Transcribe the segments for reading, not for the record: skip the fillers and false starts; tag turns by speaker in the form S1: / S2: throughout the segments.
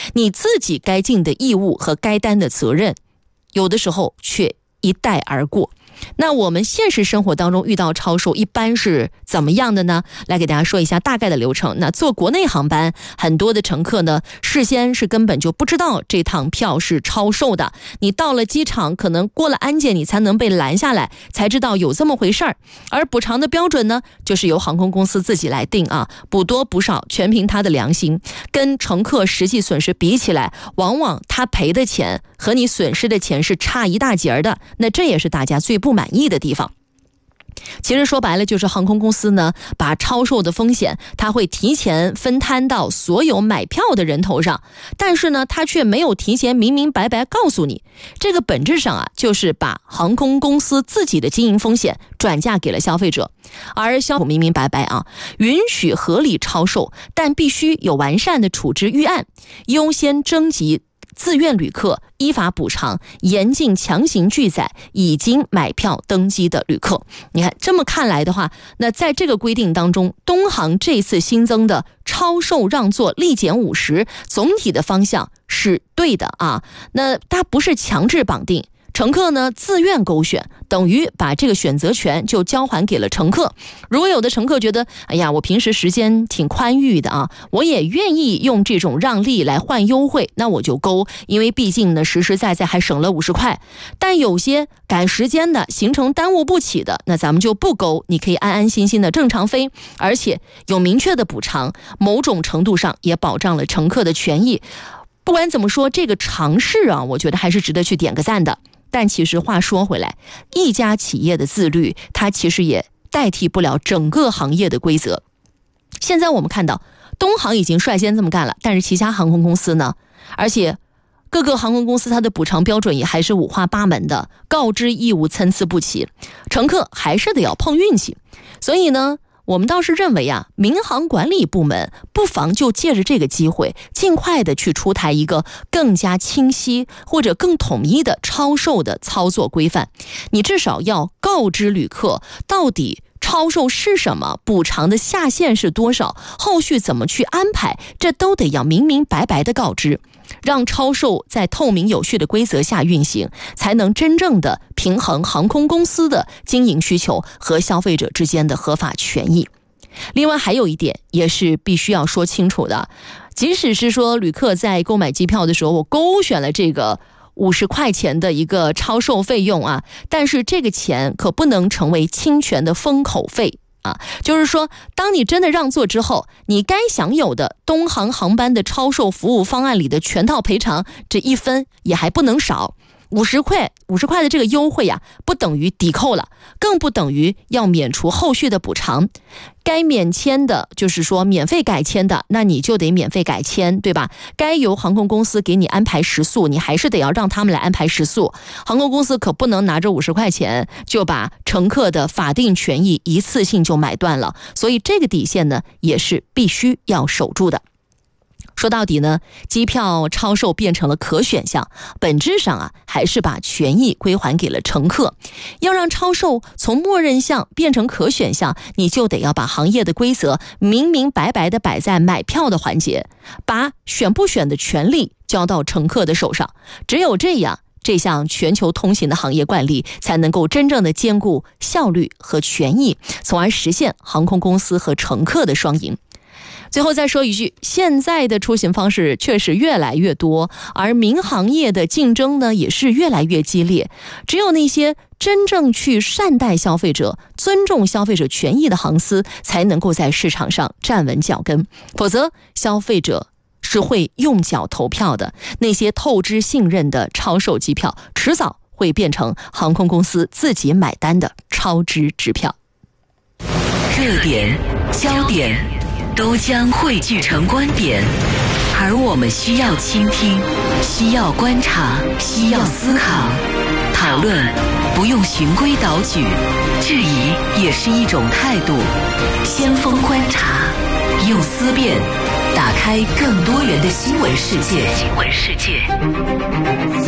S1: 你自己该尽的义务和该担的责任，有的时候却一带而过。那我们现实生活当中遇到超售一般是怎么样的呢？来给大家说一下大概的流程。那坐国内航班，很多的乘客呢事先是根本就不知道这趟票是超售的，你到了机场可能过了安检你才能被拦下来，才知道有这么回事儿。而补偿的标准呢就是由航空公司自己来定啊，补多补少全凭他的良心，跟乘客实际损失比起来，往往他赔的钱和你损失的钱是差一大截的，那这也是大家最不满意的地方。其实说白了就是航空公司呢把超售的风险它会提前分摊到所有买票的人头上，但是呢它却没有提前明明白白告诉你，这个本质上啊就是把航空公司自己的经营风险转嫁给了消费者。而消费者明明白白啊，允许合理超售，但必须有完善的处置预案，优先征集自愿旅客，依法补偿，严禁强行拒载已经买票登机的旅客。你看这么看来的话，那在这个规定当中，东航这次新增的超售让座立减50%，总体的方向是对的啊。那它不是强制绑定，乘客呢自愿勾选，等于把这个选择权就交还给了乘客。如果有的乘客觉得哎呀我平时时间挺宽裕的啊，我也愿意用这种让利来换优惠，那我就勾，因为毕竟呢实实在在还省了50块。但有些赶时间的，行程耽误不起的，那咱们就不勾，你可以安安心心的正常飞，而且有明确的补偿，某种程度上也保障了乘客的权益。不管怎么说，这个尝试啊，我觉得还是值得去点个赞的。但其实话说回来，一家企业的自律，它其实也代替不了整个行业的规则。现在我们看到东航已经率先这么干了，但是其他航空公司呢，而且各个航空公司它的补偿标准也还是五花八门的，告知义务参差不齐，乘客还是得要碰运气。所以呢我们倒是认为啊，民航管理部门不妨就借着这个机会，尽快的去出台一个更加清晰或者更统一的超售的操作规范。你至少要告知旅客到底超售是什么，补偿的下限是多少，后续怎么去安排，这都得要明明白白的告知，让超售在透明有序的规则下运行，才能真正的平衡航空公司的经营需求和消费者之间的合法权益。另外还有一点也是必须要说清楚的，即使是说旅客在购买机票的时候，我勾选了这个50块钱的一个超售费用啊，但是这个钱可不能成为侵权的封口费啊，就是说当你真的让座之后，你该享有的东航航班的超售服务方案里的全套赔偿，这1分也还不能少。50块的这个优惠呀，不等于抵扣了，更不等于要免除后续的补偿。该免签的，就是说免费改签的，那你就得免费改签，对吧？该由航空公司给你安排食宿，你还是得要让他们来安排食宿。航空公司可不能拿着50块钱就把乘客的法定权益一次性就买断了，所以这个底线呢，也是必须要守住的。说到底呢，机票超售变成了可选项，本质上啊，还是把权益归还给了乘客。要让超售从默认项变成可选项，你就得要把行业的规则明明白白的摆在买票的环节，把选不选的权利交到乘客的手上。只有这样，这项全球通行的行业惯例才能够真正的兼顾效率和权益，从而实现航空公司和乘客的双赢。最后再说一句，现在的出行方式确实越来越多，而民航业的竞争呢也是越来越激烈。只有那些真正去善待消费者、尊重消费者权益的航司，才能够在市场上站稳脚跟，否则消费者是会用脚投票的。那些透支信任的超售机票，迟早会变成航空公司自己买单的超支支票。
S2: 热点、焦点都将汇聚成观点，而我们需要倾听，需要观察，需要思考。讨论不用循规蹈矩，质疑也是一种态度。先锋观察，用思辨打开更多元的新闻世界。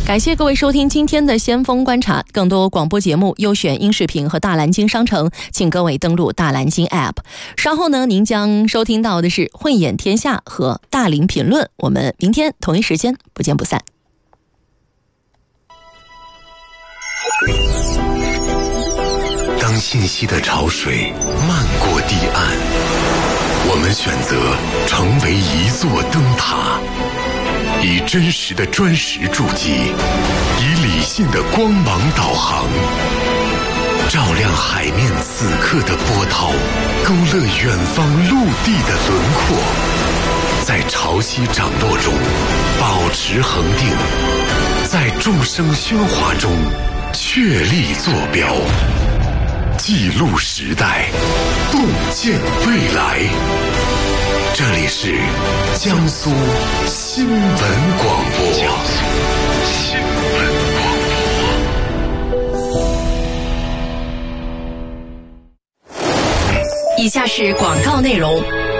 S1: 感谢各位收听今天的先锋观察，更多广播节目、优选音视频和大蓝鲸商城，请各位登录大蓝鲸 App。稍后呢，您将收听到的是慧眼天下和大林评论。我们明天同一时间不见不散。
S3: 当信息的潮水漫过堤岸，我们选择成为一座灯塔，以真实的砖石筑基，以理性的光芒导航，照亮海面此刻的波涛，勾勒远方陆地的轮廓，在潮汐涨落中保持恒定，在众生喧哗中确立坐标，记录时代，洞见未来。这里是江苏新闻广播。江苏新闻广播。
S2: 以下是广告内容。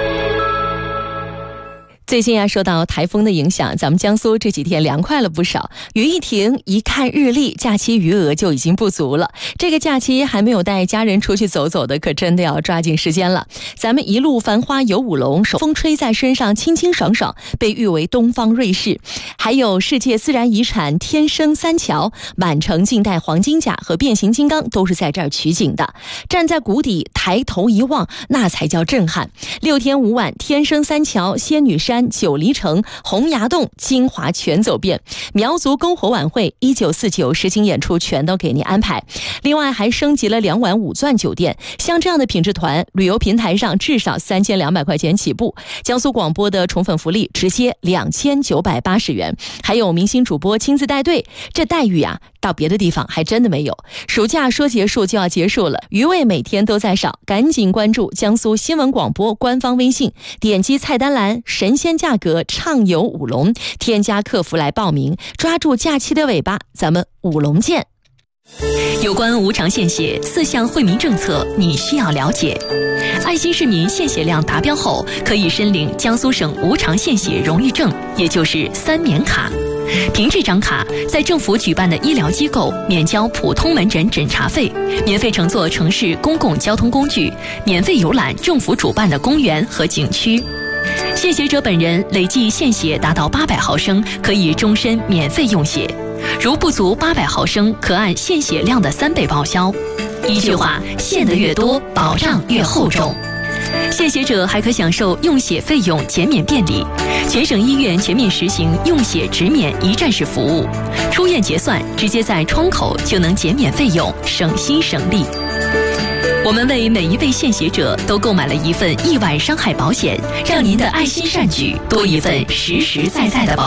S1: 最近受到台风的影响，咱们江苏这几天凉快了不少。雨一停，一看日历，假期余额就已经不足了。这个假期还没有带家人出去走走的，可真的要抓紧时间了。咱们一路繁花游舞龙，手风吹在身上清清爽爽，被誉为东方瑞士。还有世界自然遗产天生三桥，满城尽带黄金甲和变形金刚都是在这儿取景的。站在谷底抬头一望，那才叫震撼。6天5晚，天生三桥、仙女山、九黎城、洪崖洞、金华全走遍。苗族篝火晚会、1949实景演出全都给您安排。另外还升级了2晚5钻酒店，像这样的品质团，旅游平台上至少3200块钱起步。江苏广播的宠粉福利直接2980元，还有明星主播亲自带队，这待遇到别的地方还真的没有。暑假说结束就要结束了，余味每天都在少，赶紧关注江苏新闻广播官方微信，点击菜单栏神仙价格畅游舞龙，添加客服来报名，抓住假期的尾巴，咱们舞龙见。
S2: 有关无偿献血4项惠民政策，你需要了解。爱心市民献血量达标后，可以申领江苏省无偿献血荣誉证，也就是3免卡。凭这张卡，在政府举办的医疗机构免交普通门诊诊查费，免费乘坐城市公共交通工具，免费游览政府主办的公园和景区。献血者本人累计献血达到800毫升，可以终身免费用血。如不足800毫升，可按献血量的3倍报销。一句话，献得越多，保障越厚重。献血者还可享受用血费用减免便利，全省医院全面实行用血直免一站式服务，出院结算直接在窗口就能减免费用，省心省力。我们为每一位献血者都购买了一份意外伤害保险，让您的爱心善举多一份实实在在的保